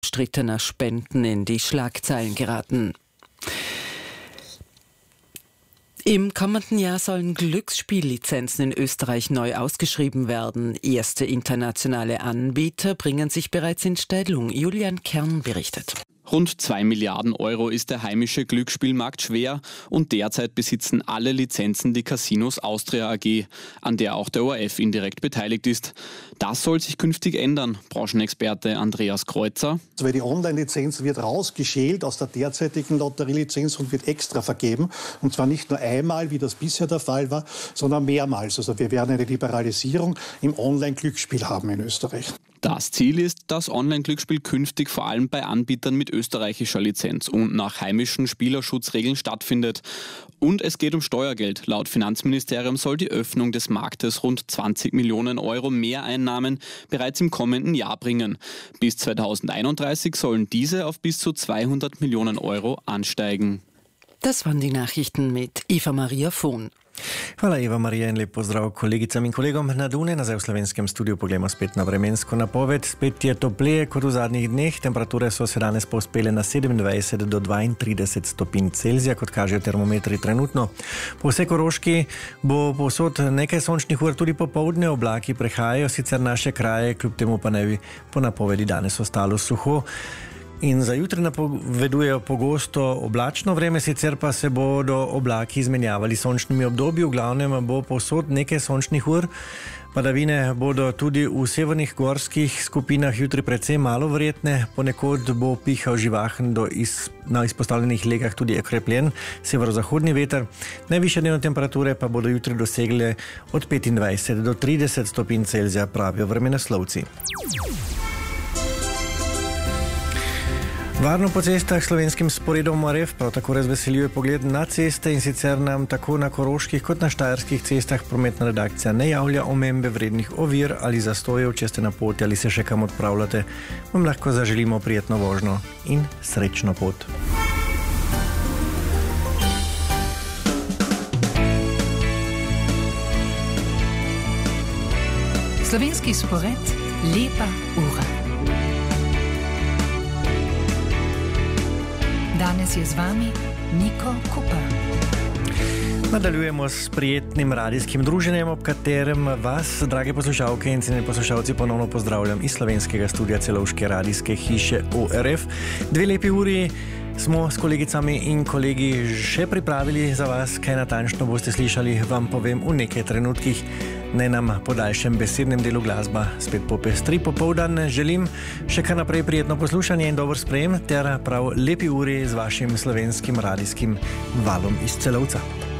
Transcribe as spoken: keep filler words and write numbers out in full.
umstrittener Spenden in die Schlagzeilen geraten. Im kommenden Jahr sollen Glücksspiellizenzen in Österreich neu ausgeschrieben werden. Erste internationale Anbieter bringen sich bereits in Stellung. Julian Kern berichtet. Rund zwei Milliarden Euro ist der heimische Glücksspielmarkt schwer und derzeit besitzen alle Lizenzen die Casinos Austria A G, an der auch der O R F indirekt beteiligt ist. Das soll sich künftig ändern, Branchenexperte Andreas Kreuzer. Also weil die Online-Lizenz wird rausgeschält aus der derzeitigen Lotterielizenz und wird extra vergeben. Und zwar nicht nur einmal, wie das bisher der Fall war, sondern mehrmals. Also wir werden eine Liberalisierung im Online-Glücksspiel haben in Österreich. Das Ziel ist, dass Online-Glücksspiel künftig vor allem bei Anbietern mit österreichischer Lizenz und nach heimischen Spielerschutzregeln stattfindet. Und es geht um Steuergeld. Laut Finanzministerium soll die Öffnung des Marktes rund zwanzig Millionen Euro Mehreinnahmen bereits im kommenden Jahr bringen. Bis zweitausendeinunddreißig sollen diese auf bis zu zweihundert Millionen Euro ansteigen. Das waren die Nachrichten mit Eva Maria Vohn. Hvala Eva Marija in lep pozdrav kolegicam in kolegom na Dune. Nazaj v slovenskem studiu poglejmo spet na vremensko napoved. Spet je topleje kot v zadnjih dneh. Temperature so se danes povzpele na sedemindvajset do dvaintrideset stopinj Celzija, kot kažejo termometri trenutno. Po vsej Koroški bo povsod nekaj sončnih ur, tudi popoldne oblaki prehajajo sicer naše kraje, kljub temu pa ne bi po napovedi danes ostalo suho. In za jutri napovedujejo pogosto oblačno vreme, sicer pa se bodo oblaki izmenjavali s sončnimi obdobji. V glavnem bo povsod nekaj sončnih ur. Padavine bodo tudi v severnih gorskih skupinah jutri precej malo verjetne. Ponekod bo pihal živahen do iz, na izpostavljenih legah tudi okrepljen severozahodni veter. Najvišje dnevne temperature pa bodo jutri dosegle od petindvajset do trideset stopinj Celzija, pravijo vremenoslovci. Varno po cestah slovenskim sporedom O R F prav tako razveseljuje pogled na ceste, in sicer nam tako na koroških kot na štajerskih cestah prometna redakcija ne javlja omembe vrednih ovir ali zastojev. Če ste na poti ali se še kam odpravljate, vam lahko zaželimo prijetno vožnjo in srečno pot. Slovenski spored, lepa ura. Danes je z vami Niko Kupa. Nadaljujemo s prijetnim radijskim druženjem, ob katerem vas, drage poslušalke in cenjeni poslušalci, ponovno pozdravljam iz slovenskega studia Celovške radijske hiše O R F. Dve lepi uri smo s kolegicami in kolegi še pripravili za vas. Kaj natančno boste slišali, vam povem v nekaj trenutkih. Naj nam po daljšem besednem delu glasba spet popestri popoldan. Želim še kar naprej prijetno poslušanje in dober sprejem ter prav lepi uri z vašim slovenskim radijskim valom iz Celovca.